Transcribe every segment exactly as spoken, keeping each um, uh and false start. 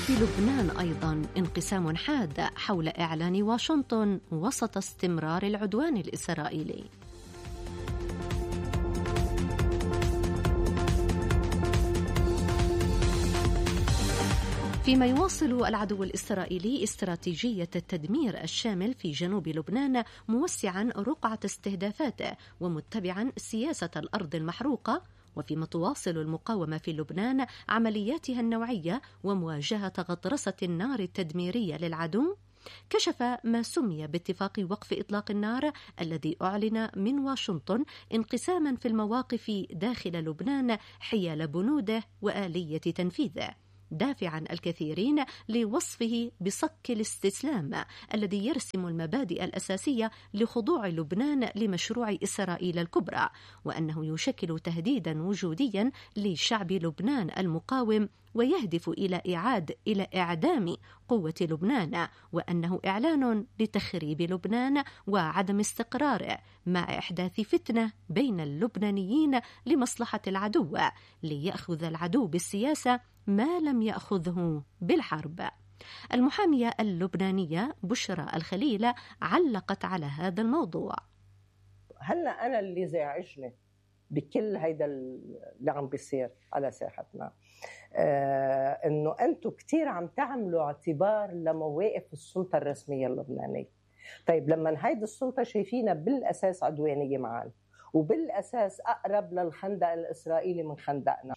في لبنان أيضا انقسام حاد حول إعلان واشنطن وسط استمرار العدوان الإسرائيلي. فيما يواصل العدو الإسرائيلي استراتيجية التدمير الشامل في جنوب لبنان، موسعا رقعة استهدافاته ومتبعا سياسة الأرض المحروقة، وفيما تواصل المقاومة في لبنان عملياتها النوعية ومواجهة غطرسة النار التدميرية للعدو، كشف ما سمي باتفاق وقف إطلاق النار الذي أعلن من واشنطن انقساما في المواقف داخل لبنان حيال بنوده وآلية تنفيذه، دافعا الكثيرين لوصفه بصك الاستسلام الذي يرسم المبادئ الأساسية لخضوع لبنان لمشروع إسرائيل الكبرى، وأنه يشكل تهديدا وجوديا لشعب لبنان المقاوم ويهدف إلى إعادة إلى إعدام قوة لبنان، وأنه إعلان لتخريب لبنان وعدم استقراره مع إحداث فتنة بين اللبنانيين لمصلحة العدو، ليأخذ العدو بالسياسة ما لم يأخذه بالحرب. المحامية اللبنانية بشرى الخليل علقت على هذا الموضوع. هلا أنا اللي زعجني بكل هيدا اللي عم بيصير على ساحتنا آه إنه أنتم كتير عم تعملوا اعتبار لمواقف السلطة الرسمية اللبنانية. طيب لما هيدي السلطة شايفينها بالأساس عدوانية معنا وبالأساس أقرب للخندق الإسرائيلي من خندقنا،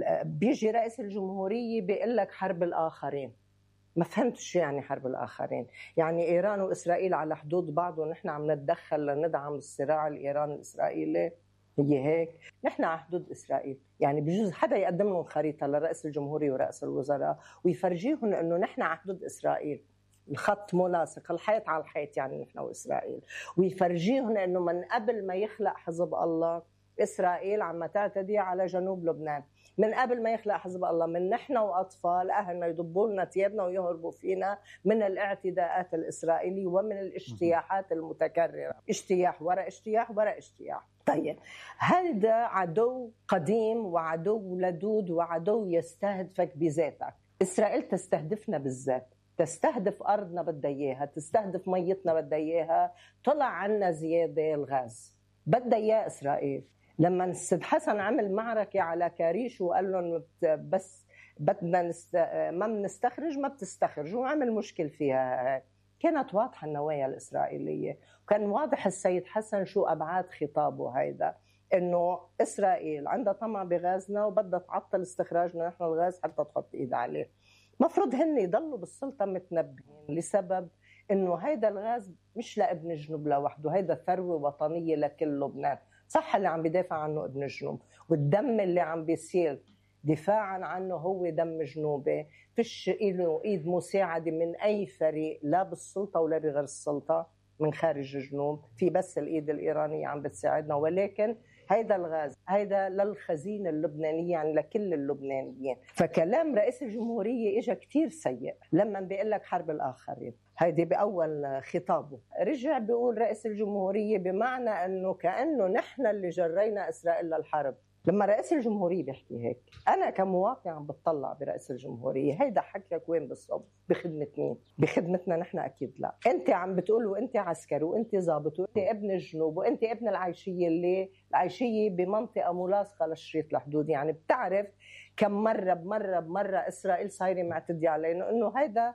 بيجي رئيس الجمهورية بيقول لك حرب الآخرين. ما فهمتش يعني حرب الآخرين، يعني إيران وإسرائيل على حدود بعض ونحن عم نتدخل لندعم الصراع الإيراني الإسرائيلي؟ هي هيك؟ نحن على حدود إسرائيل، يعني بجوز حدا يقدم لهم خريطة لرئيس الجمهورية ورئيس الوزراء ويفرجيهم إنه نحن على حدود إسرائيل، الخط ملاصق، الحيط على الحيط، يعني نحن وإسرائيل، ويفرجيهم إنه من قبل ما يخلق حزب الله إسرائيل عم تعتدي على جنوب لبنان، من قبل ما يخلق حزب الله من نحن وأطفال أهلنا يضبوا لنا ثيابنا ويهربوا فينا من الاعتداءات الإسرائيلية ومن الاجتياحات المتكررة، اجتياح وراء اجتياح وراء اجتياح. طيب هذا عدو قديم وعدو لدود وعدو يستهدفك بذاتك. إسرائيل تستهدفنا بالذات، تستهدف أرضنا بدها إياها، تستهدف ميتنا بدها إياها، طلع عنا زيادة الغاز بدها إياه إسرائيل. لما السيد حسن عمل معركة على كاريش وقال لهم بس بدنا نست... ما بنستخرج ما بتستخرج وعمل مشكل فيها، كانت واضحة النوايا الإسرائيلية، وكان واضح السيد حسن شو أبعاد خطابه هيدا، إنه إسرائيل عندها طمع بغازنا وبدها تعطل استخراجنا نحن الغاز حتى تحط إيد عليه. مفروض هن يضلوا بالسلطة متنبهين لسبب إنه هيدا الغاز مش لابن جنوب لوحده، هيدا ثروة وطنية لكل لبنان. صح اللي عم بيدافع عنه ابن جنوب، والدم اللي عم بيسيل دفاعا عنه هو دم جنوبي، فيش له ايد مساعدة من اي فريق لا بالسلطة ولا بغير السلطة من خارج جنوب، في بس الايد الايرانية عم بتساعدنا. ولكن هيدا الغاز هيدا للخزينة اللبنانية، يعني لكل اللبنانيين. فكلام رئيس الجمهورية اجا كتير سيء لما بيقول لك حرب الآخرين، هيدي بأول خطابه رجع بيقول رئيس الجمهورية بمعنى أنه كأنه نحن اللي جرينا إسرائيل للحرب. لما رئيس الجمهورية بيحكي هيك أنا كمواطن عم بتطلع برئيس الجمهورية، هيدا حكيك وين بالصوب؟ بخدمة مين؟ بخدمتنا نحن أكيد لا. أنت عم بتقول وأنت عسكري وأنت ضابط وأنت ابن الجنوب وأنت ابن العيشية، اللي العيشية بمنطقة ملاصقة للشريط الحدود، يعني بتعرف كم مرة بمرة بمرة إسرائيل صايرة معتدي علينا، إنه هيدا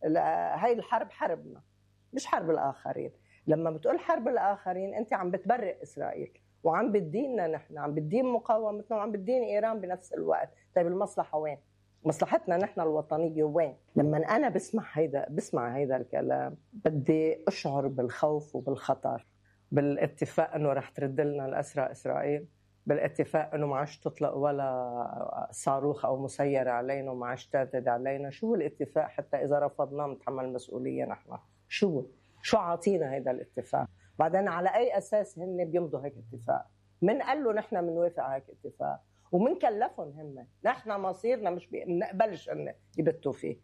هاي الحرب حربنا مش حرب الآخرين. لما بتقول حرب الآخرين أنت عم بتبرئ إسرائيل وعم بتديننا نحن، عم بتدين مقاومتنا وعم بتدين إيران بنفس الوقت. طيب المصلحة وين؟ مصلحتنا نحن الوطنية وين؟ لما أنا بسمع هيدا بسمع هيدا الكلام بدي أشعر بالخوف وبالخطر، بالاتفاق أنه رح ترد لنا الأسرى إسرائيل، بالاتفاق أنه ما عادش تطلق ولا صاروخ أو مسيرة علينا وما عادش تعتدي علينا. شو الاتفاق حتى إذا رفضناه نتحمل مسؤولية نحن؟ شو شو عاطينا هيدا الاتفاق؟ بعدين على أي أساس هن بيمضوا هيك اتفاق؟ من قال له نحن بنوافق على هيك اتفاق؟ ومن كلفهم هم؟ نحن مصيرنا مش بنقبلش أن يبتوا فيه.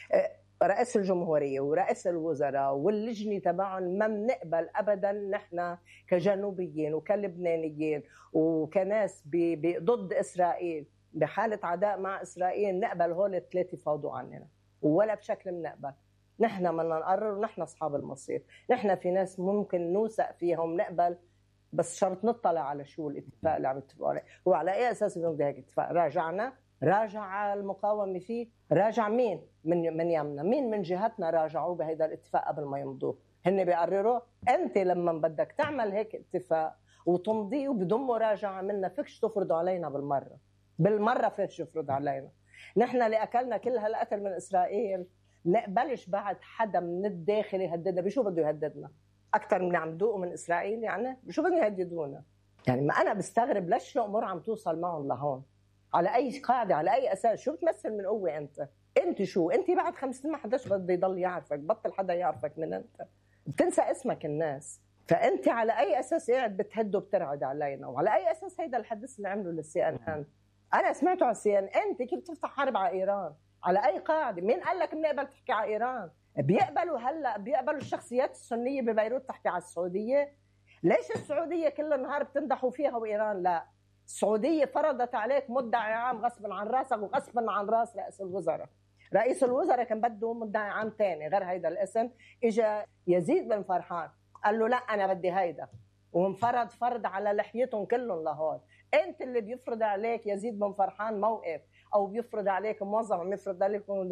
رئيس الجمهورية ورئيس الوزراء واللجنة تبعهم ما بنقبل أبدا نحن كجنوبيين وكلبنانيين وكناس ضد إسرائيل بحالة عداء مع إسرائيل نقبل هول الثلاثة يفاوضوا عننا ولا بشكل بنقبل. نحن بدنا نقرر ونحن أصحاب المصير. نحن في ناس ممكن نوثق فيهم نقبل، بس شرط نطلع على شو الاتفاق اللي عم يتفقوا عليه، وعلى أي أساس بدهم هيك اتفاق. راجعنا، راجع المقاومة فيه، راجع مين من من يمنا، مين من جهتنا راجعوا بهذا الاتفاق قبل ما يمضوه. هن بيقرروا. أنت لما بدك تعمل هيك اتفاق وتمضيه وبدون مراجعة منا، فيكش تفرضوا علينا بالمرة بالمرة فيكش تفرض علينا. نحن اللي أكلنا كل هالقتل من إسرائيل نقبلش بعد حدا من الداخل يهددنا. بشو بده يهددنا أكثر من عم دوقوا من إسرائيل؟ يعني بشو بدهم يهددونا؟ يعني ما أنا بستغرب ليش الأمور عم توصل معهم لهون، على أي قاعدة، على أي أساس؟ شو بتمثل من قوة أنت؟ أنت شو؟ أنت بعد خمس سنين ما حداش بده يضل يعرفك، بطل حدا يعرفك من أنت، بتنسى اسمك الناس. فأنت على أي أساس قاعد بتهد وبترعد علينا؟ وعلى أي أساس هيدا الحدث اللي عمله للسي إن إن؟ أنا سمعته على السي إن إن. أنت كيف بتفتح حرب على إيران؟ على أي قاعدة؟ مين قال لك بنقبل تحكي على إيران؟ بيقبلوا هلا بيقبلوا الشخصيات السنية ببيروت تحكي على السعودية؟ ليش السعودية كل النهار بتمدحوا فيها وإيران لا؟ السعودية فرضت عليك مدعي عام غصبا عن راسك وغصبا عن راس رئيس الوزراء. رئيس الوزراء كان بده مدعي عام تاني غير هيدا الاسم. اجى يزيد بن فرحان قال له لا انا بدي هيدا، وانفرض فرض على لحيتهم كلهم لهون. انت اللي بيفرض عليك يزيد بن فرحان موقف، او بيفرض عليك موظف عم يفرض عليكم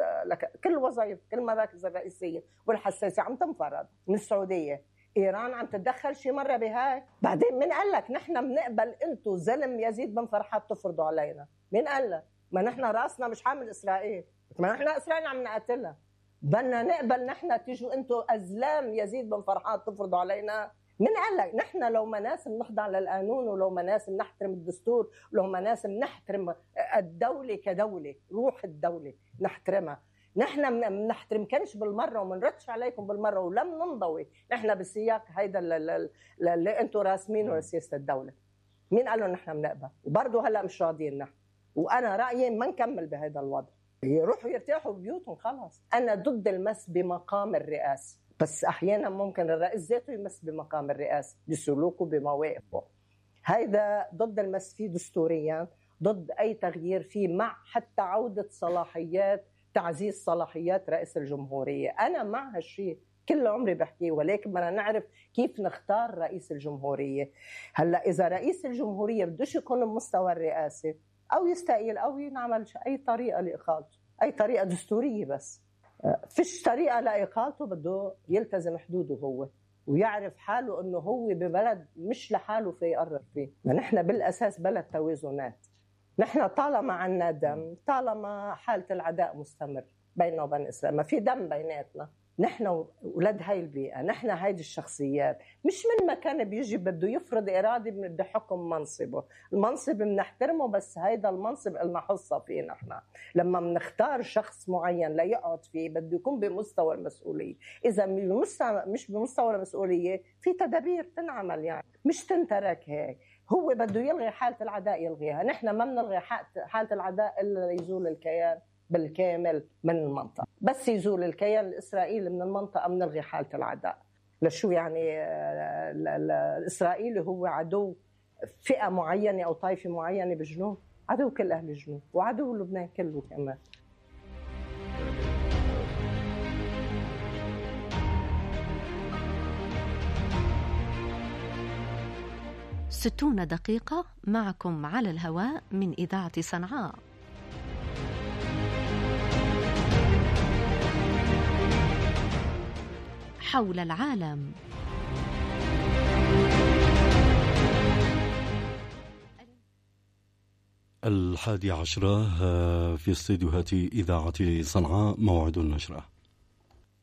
كل وظائف كل مراكز الرئيسيه والحساسيه عم تنفرض من السعوديه. ايران عم تتدخل شي مره بهاي؟ بعدين مين قال لك نحن بنقبل انتم زلم يزيد بن فرحان تفرضوا علينا؟ مين قال لك؟ ما نحن راسنا مش حامل اسرائيل، ما نحن اسرائيل عم نقتلها. بدنا نقبل نحن تيجوا انتم ازلام يزيد بن فرحان تفرضوا علينا؟ مين قال لك؟ نحن لو مناسب نخضع للقانون، ولو مناسب نحترم الدستور، ولو مناسب نحترم الدوله كدوله، روح الدوله نحترمها. نحن ما بنحترمكنش بالمره ومنردش عليكم بالمره ولم ننضوي نحن بالسياق هيدا اللي انتم راسمينه لسياسه الدوله. مين قال لهم نحن بنقبل؟ وبرضه هلا مش راضيين نحن. وانا رايي ما نكمل بهذا الوضع، يروحوا يرتاحوا ببيوتهم خلاص. انا ضد المس بمقام الرئاسه، بس احيانا ممكن الرئيس ذاته يمس بمقام الرئاسه بسلوكه بمواقفه. هيدا ضد المس فيه دستوريا، ضد اي تغيير فيه، مع حتى عوده صلاحيات تعزيز صلاحيات رئيس الجمهوريه. انا مع هالشيء كل عمري بحكيه، ولكن بدنا نعرف كيف نختار رئيس الجمهوريه. هلا اذا رئيس الجمهوريه بدوش يكون بمستوى الرئاسه، او يستقيل او ينعمل اي طريقه لاقالته، اي طريقه دستوريه، بس فيش طريقه لاقالته. بده يلتزم حدوده هو، ويعرف حاله انه هو ببلد مش لحاله في يقرر فيه. ما نحن بالاساس بلد توازنات. نحن طالما عنا دم، طالما حاله العداء مستمر بيننا وبين اسرائيل، ما في دم بيناتنا. نحن ولاد هاي البيئه، نحن هيدي الشخصيات. مش من مكان بيجي بده يفرض اراده بده حكم منصبه. المنصب بنحترمه، بس هيدا المنصب لنا حصه فيه. نحن لما بنختار شخص معين ليقعد فيه بده يكون بمستوى المسؤوليه. اذا مش بمستوى المسؤوليه في تدابير تنعمل، يعني مش تنترك هيك. هو بده يلغي حاله العداء يلغيها. نحن ما بنلغي حاله العداء الا يزول الكيان بالكامل من المنطقة. بس يزول الكيان الإسرائيلي من المنطقة بنلغي حالة العداء. لشو يعني؟ الإسرائيلي هو عدو فئة معينة أو طائفة معينة بالجنوب، عدو كل أهل الجنوب وعدو لبنان كله كمان. ستون دقيقة معكم على الهواء من إذاعة صنعاء. حول العالم. الحادي عشرة في استديوهات إذاعة صنعاء موعد النشرة.